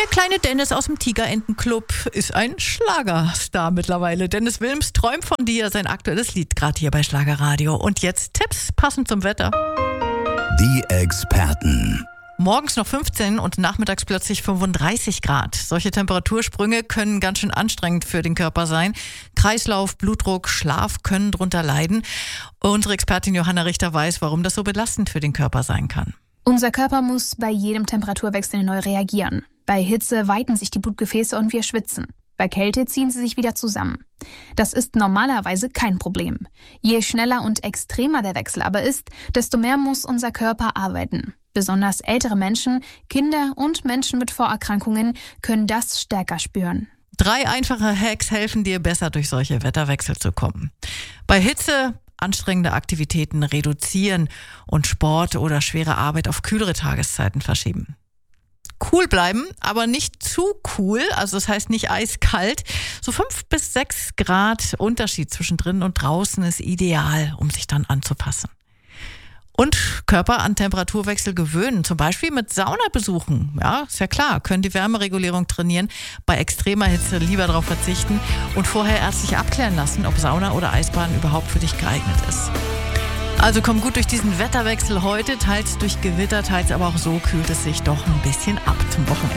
Der kleine Dennis aus dem Tigerentenclub ist ein Schlagerstar mittlerweile. Dennis Wilms träumt von dir, sein aktuelles Lied, gerade hier bei Schlagerradio. Und jetzt Tipps passend zum Wetter. Die Experten. Morgens noch 15 und nachmittags plötzlich 35 Grad. Solche Temperatursprünge können ganz schön anstrengend für den Körper sein. Kreislauf, Blutdruck, Schlaf können drunter leiden. Unsere Expertin Johanna Richter weiß, warum das so belastend für den Körper sein kann. Unser Körper muss bei jedem Temperaturwechsel neu reagieren. Bei Hitze weiten sich die Blutgefäße und wir schwitzen. Bei Kälte ziehen sie sich wieder zusammen. Das ist normalerweise kein Problem. Je schneller und extremer der Wechsel aber ist, desto mehr muss unser Körper arbeiten. Besonders ältere Menschen, Kinder und Menschen mit Vorerkrankungen können das stärker spüren. 3 einfache Hacks helfen dir, besser durch solche Wetterwechsel zu kommen. Bei Hitze anstrengende Aktivitäten reduzieren und Sport oder schwere Arbeit auf kühlere Tageszeiten verschieben. Cool bleiben, aber nicht zu cool, also das heißt nicht eiskalt. So 5 bis 6 Grad Unterschied zwischen drinnen und draußen ist ideal, um sich dann anzupassen. Und Körper an Temperaturwechsel gewöhnen, zum Beispiel mit Saunabesuchen. Ja, ist ja klar, können die Wärmeregulierung trainieren, bei extremer Hitze lieber darauf verzichten und vorher ärztlich abklären lassen, ob Sauna oder Eisbahn überhaupt für dich geeignet ist. Also komm gut durch diesen Wetterwechsel heute, teils durch Gewitter, teils aber auch so kühlt es sich doch ein bisschen ab zum Wochenende.